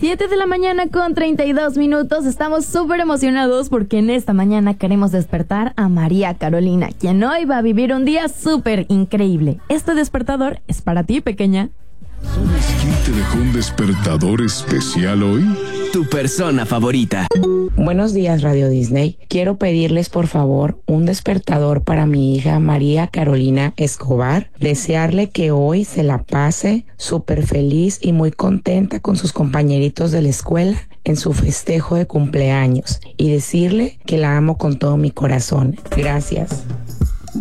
7 de la mañana con 32 minutos. Estamos súper emocionados porque en esta mañana queremos despertar a María Carolina, quien hoy va a vivir un día súper increíble. Este despertador es para ti, pequeña. ¿Sabes quién te dejó un despertador especial hoy? Tu persona favorita. Buenos días, Radio Disney. Quiero pedirles, por favor, un despertador para mi hija María Carolina Escobar. Desearle que hoy se la pase súper feliz y muy contenta con sus compañeritos de la escuela en su festejo de cumpleaños. Y decirle que la amo con todo mi corazón. Gracias.